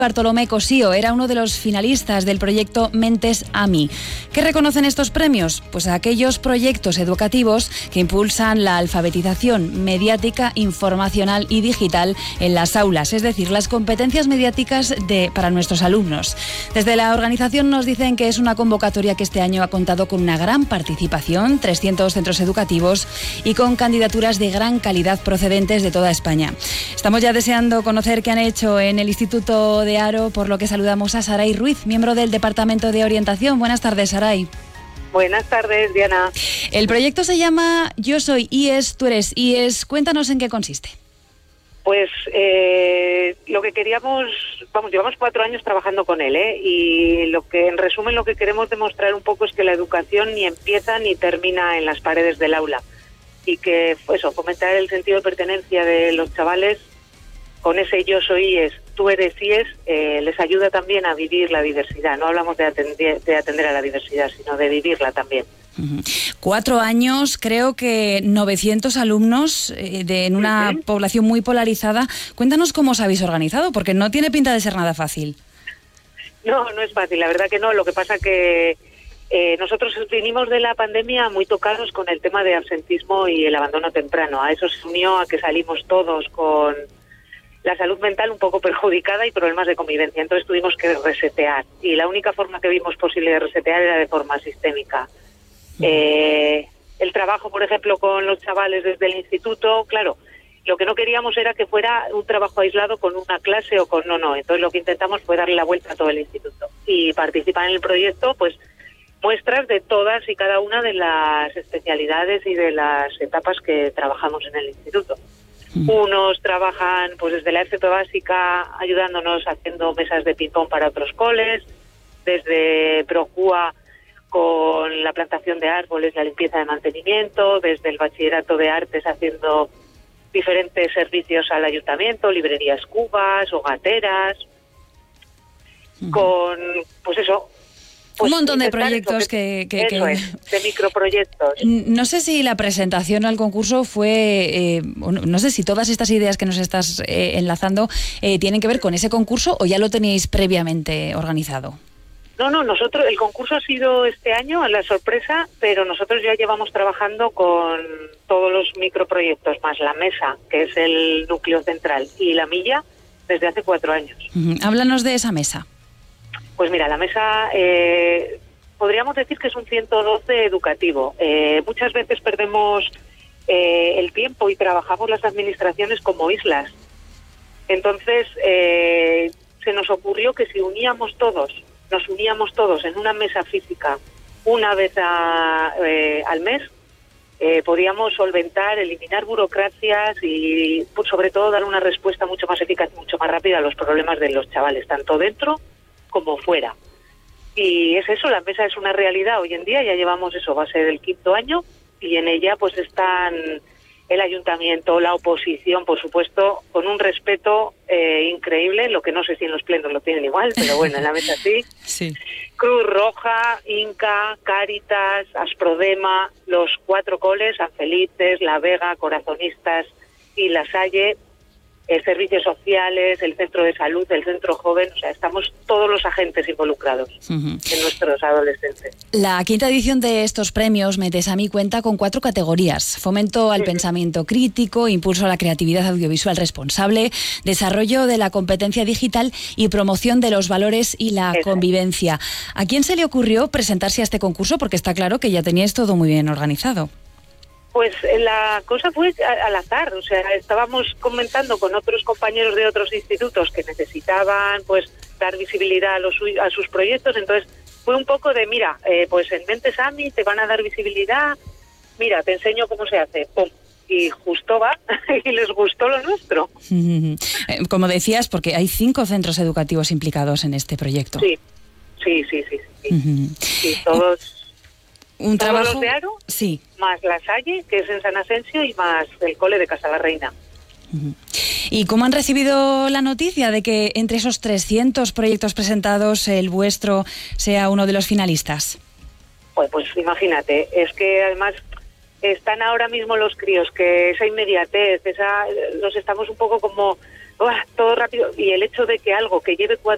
Bartolomé Cosío era uno de los finalistas del proyecto Mentes AMI. ¿Qué reconocen estos premios? Pues a aquellos proyectos educativos que impulsan la alfabetización mediática, informacional y digital en las aulas, es decir, las competencias mediáticas para nuestros alumnos. Desde la organización nos dicen que es una convocatoria que este año ha contado con una gran participación, 300 centros educativos y con candidaturas de gran calidad procedentes de toda España. Estamos ya deseando conocer qué han hecho en el Instituto de Haro, por lo que saludamos a Saray Ruiz, miembro del Departamento de Orientación. Buenas tardes, Saray. Buenas tardes, Diana. El proyecto se llama Yo soy IES, tú eres IES. Cuéntanos en qué consiste. Pues lo que queríamos, llevamos 4 años trabajando con él, y en resumen lo que queremos demostrar un poco es que la educación ni empieza ni termina en las paredes del aula, y que fomentar el sentido de pertenencia de los chavales con ese yo soy IES, tú eres IES, les ayuda también a vivir la diversidad. No hablamos de atender a la diversidad, sino de vivirla también. 4 años, creo que 900 alumnos en una población muy polarizada. Cuéntanos cómo os habéis organizado, porque no tiene pinta de ser nada fácil. No es fácil, la verdad que no. Lo que pasa que nosotros vinimos de la pandemia muy tocados con el tema de absentismo y el abandono temprano. A eso se unió a que salimos todos con la salud mental un poco perjudicada y problemas de convivencia. Entonces tuvimos que resetear, y la única forma que vimos posible de resetear era de forma sistémica. El trabajo, por ejemplo, con los chavales desde el instituto, claro, lo que no queríamos era que fuera un trabajo aislado con una clase o con no. Entonces lo que intentamos fue darle la vuelta a todo el instituto y participar en el proyecto, pues muestras de todas y cada una de las especialidades y de las etapas que trabajamos en el instituto. Unos trabajan pues desde la FP básica ayudándonos haciendo mesas de ping-pong para otros coles, desde Procua con la plantación de árboles, la limpieza de mantenimiento, desde el bachillerato de artes haciendo diferentes servicios al ayuntamiento, librerías cubas, hogateras, con un montón de proyectos que de microproyectos. No sé si la presentación al concurso fue, no sé si todas estas ideas que nos estás enlazando tienen que ver con ese concurso o ya lo teníais previamente organizado. No, nosotros, el concurso ha sido este año, a la sorpresa, pero nosotros ya llevamos trabajando con todos los microproyectos, más la mesa, que es el núcleo central, y la milla, desde hace 4 años. Háblanos de esa mesa. Pues mira, la mesa podríamos decir que es un 112 educativo. Muchas veces perdemos el tiempo y trabajamos las administraciones como islas. Entonces se nos ocurrió que si nos uníamos todos en una mesa física una vez al mes, podíamos solventar, eliminar burocracias y sobre todo dar una respuesta mucho más eficaz, mucho más rápida a los problemas de los chavales, tanto dentro como fuera. Y es eso, la mesa es una realidad hoy en día, ya llevamos va a ser el 5º año, y en ella pues están el ayuntamiento, la oposición, por supuesto, con un respeto increíble, lo que no sé si en los plenos lo tienen igual, pero bueno, en la mesa sí. Sí. Cruz Roja, Inca, Cáritas, Asprodema, los 4 coles, San Felices, La Vega, Corazonistas y La Salle, servicios sociales, el centro de salud, el centro joven, estamos todos los agentes involucrados en nuestros adolescentes. La 5ª edición de estos premios Mentes AMI cuenta con 4 categorías: fomento al pensamiento crítico, impulso a la creatividad audiovisual responsable, desarrollo de la competencia digital y promoción de los valores y la convivencia. ¿A quién se le ocurrió presentarse a este concurso? Porque está claro que ya teníais todo muy bien organizado. Pues la cosa fue al azar, estábamos comentando con otros compañeros de otros institutos que necesitaban pues dar visibilidad a sus proyectos, entonces fue un poco de, mira, pues en Mentes AMI te van a dar visibilidad, mira, te enseño cómo se hace, ¡pum! Y justo va, y les gustó lo nuestro. Como decías, porque hay 5 centros educativos implicados en este proyecto. Sí. Y todos... Un trabajo, todos los de Haro, sí, más La Salle, que es en San Asensio, y más el cole de Casa la Reina. ¿Y cómo han recibido la noticia de que entre esos 300 proyectos presentados el vuestro sea uno de los finalistas? Pues imagínate, es que además están ahora mismo los críos, que esa inmediatez, los estamos un poco como todo rápido, y el hecho de que algo que lleve